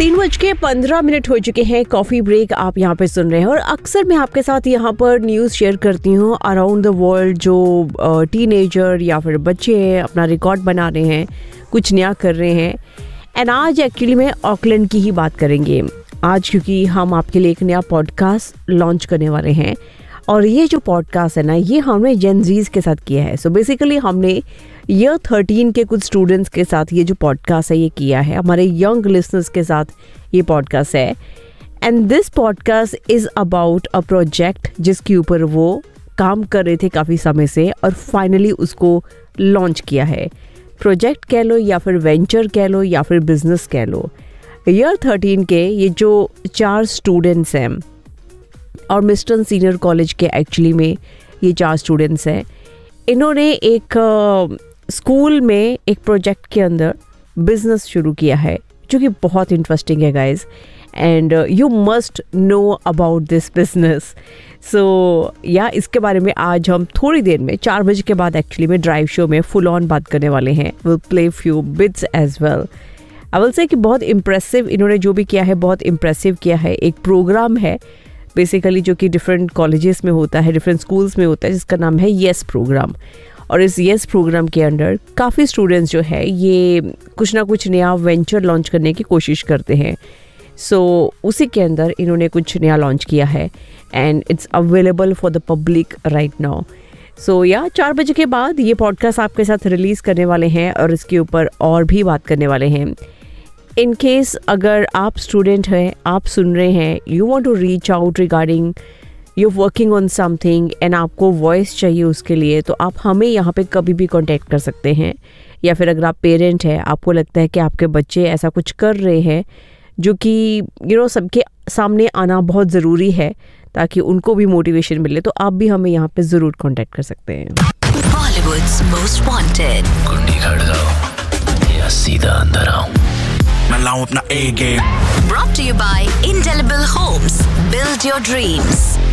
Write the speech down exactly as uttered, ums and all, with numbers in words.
तीन बज के पंद्रह मिनट हो चुके हैं। कॉफी ब्रेक आप यहाँ पे सुन रहे हैं और अक्सर मैं आपके साथ यहाँ पर न्यूज़ शेयर करती हूँ अराउंड द वर्ल्ड। जो टीनेजर या फिर बच्चे हैं अपना रिकॉर्ड बना रहे हैं, कुछ नया कर रहे हैं। एंड आज एक्चुअली में ऑकलैंड की ही बात करेंगे आज, क्योंकि हम आपके लिए एक नया पॉडकास्ट लॉन्च करने वाले हैं। और ये जो पॉडकास्ट है ना, ये हमने जेन ज़ीज़ के साथ किया है। सो so बेसिकली हमने ईयर थर्टीन के कुछ स्टूडेंट्स के साथ ये जो पॉडकास्ट है ये किया है, हमारे यंग लिसनर्स के साथ ये पॉडकास्ट है। And this podcast is about a project जिसके ऊपर वो काम कर रहे थे काफ़ी समय से और फाइनली उसको लॉन्च किया है। प्रोजेक्ट कह लो या फिर वेंचर कह लो या फिर बिजनेस कह लो। ईयर थर्टीन के ये जो चार स्टूडेंट्स हैं और मिस्टन सीनियर कॉलेज के एक्चुअली में ये चार स्टूडेंट्स हैं, इन्होंने एक स्कूल uh, में एक प्रोजेक्ट के अंदर बिजनेस शुरू किया है जो कि बहुत इंटरेस्टिंग है guys. And you must know about this business. सो या इसके बारे में आज हम थोड़ी देर में चार बजे के बाद एक्चुअली में ड्राइव शो में फुल ऑन बात करने वाले हैं। Will play few bits as well. I will say कि बहुत इम्प्रेसिव इन्होंने जो भी किया है, बहुत इम्प्रेसिव किया है। एक प्रोग्राम है बेसिकली जो कि डिफरेंट कॉलेजेस में होता है, डिफरेंट स्कूल्स में होता है, जिसका नाम है येस प्रोग्राम। और इस येस प्रोग्राम के अंडर काफ़ी स्टूडेंट्स जो है ये कुछ ना कुछ नया वेंचर लॉन्च करने की कोशिश करते हैं। सो so, उसी के अंदर इन्होंने कुछ नया लॉन्च किया है and it's available for the public right now. सो या चार बजे के बाद ये पॉडकास्ट आपके साथ रिलीज़ करने वाले हैं और इसके ऊपर और भी बात करने वाले हैं। इन केस अगर आप स्टूडेंट हैं, आप सुन रहे हैं, you want to reach out regarding you working on something and आपको वॉइस चाहिए उसके लिए, तो आप हमें यहाँ पे कभी भी कांटेक्ट कर सकते हैं। या फिर अगर आप पेरेंट हैं, आपको लगता है कि आपके बच्चे ऐसा कुछ कर रहे हैं जो कि यू नो सबके सामने आना बहुत ज़रूरी है ताकि उनको भी मोटिवेशन मिले, तो आप भी हमें यहाँ पे ज़रूर कांटेक्ट कर सकते हैं। Bollywood's most wanted. कुंडी खड़काओ या सीधा अंदर आओ, मैं लाऊं अपना ए game. Brought to you by Indelible Homes. Build your dreams.